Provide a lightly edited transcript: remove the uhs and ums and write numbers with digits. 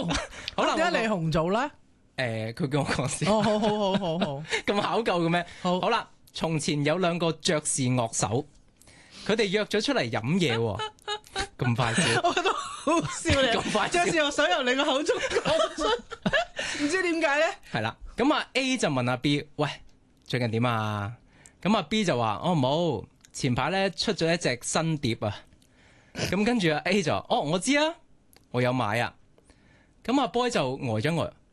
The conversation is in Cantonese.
好啦， 點解你紅組咧？ 佢叫我講先。 哦，好， 咁考究嘅咩？ 好好啦，從前有兩個爵士樂手，佢哋約咗出嚟飲嘢喎。咁快笑？ 我覺得好笑你， 咁快笑爵士樂手由你個口中講出，唔知點解咧？ 係啦，咁啊 A 就問阿 B， 喂，最近點啊？咁阿 B 就話：哦冇，前排咧出咗一隻新碟啊。咁跟住阿 A 就：哦，我知啊，我有買啊。咁阿 boy 就呆咗呆。